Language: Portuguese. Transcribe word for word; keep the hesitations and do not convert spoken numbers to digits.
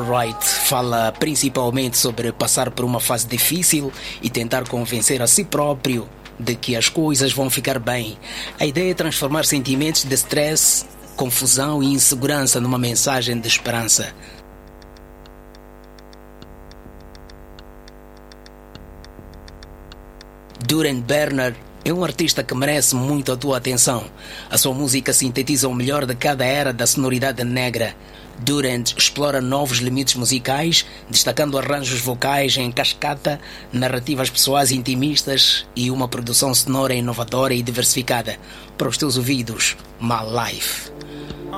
Wright fala principalmente sobre passar por uma fase difícil e tentar convencer a si próprio de que as coisas vão ficar bem. A ideia é transformar sentimentos de stress, confusão e insegurança numa mensagem de esperança. Durand Bernard é um artista que merece muito a tua atenção. A sua música sintetiza o melhor de cada era da sonoridade negra. Durand explora novos limites musicais, destacando arranjos vocais em cascata, narrativas pessoais intimistas e uma produção sonora inovadora e diversificada. Para os teus ouvidos, My Life.